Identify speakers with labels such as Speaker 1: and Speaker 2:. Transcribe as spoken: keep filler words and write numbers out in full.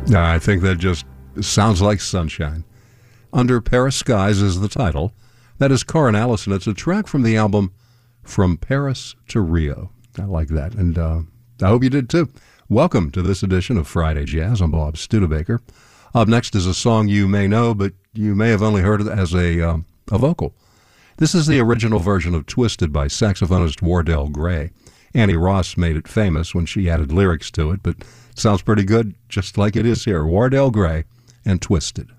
Speaker 1: I think that just sounds like sunshine. Under Paris Skies is the title. That is Karin Allison. It's a track from the album From Paris to Rio. I like that, and uh, I hope you did too. Welcome to this edition of Friday Jazz. I'm Bob Studebaker. Up next is a song you may know, but you may have only heard it as a, um, a vocal. This is the original version of Twisted by saxophonist Wardell Gray. Annie Ross made it famous when she added lyrics to it, but it sounds pretty good just like it is here. Wardell Gray and Twisted.